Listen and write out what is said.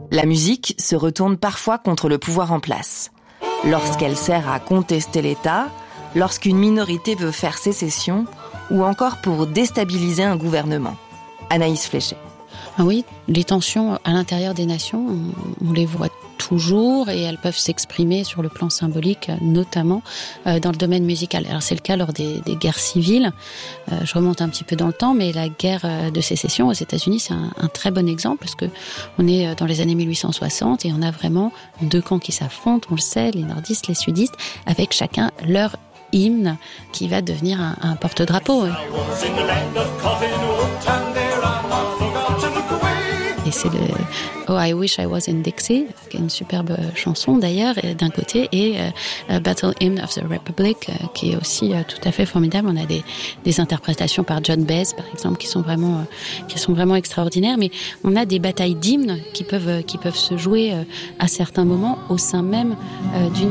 La musique se retourne parfois contre le pouvoir en place. Lorsqu'elle sert à contester l'État, lorsqu'une minorité veut faire sécession, ou encore pour déstabiliser un gouvernement. Anaïs Fléchet. Ah oui, les tensions à l'intérieur des nations, on les voit toujours et elles peuvent s'exprimer sur le plan symbolique, notamment dans le domaine musical. Alors c'est le cas lors des guerres civiles. Je remonte un petit peu dans le temps, mais la guerre de sécession aux États-Unis, c'est un très bon exemple parce que on est dans les années 1860 et on a vraiment deux camps qui s'affrontent. On le sait, les nordistes, les sudistes, avec chacun leur hymne qui va devenir un porte-drapeau. Et c'est le Oh, I Wish I Was in Dixie, qui est une superbe chanson d'ailleurs, d'un côté, et Battle Hymn of the Republic, qui est aussi tout à fait formidable. On a des interprétations par John Baez, par exemple, qui sont vraiment extraordinaires. Mais on a des batailles d'hymnes qui peuvent se jouer à certains moments au sein même d'une